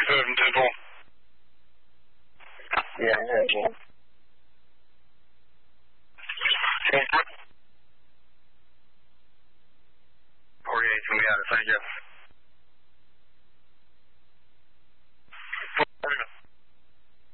这种。Okay, so we had a thank you.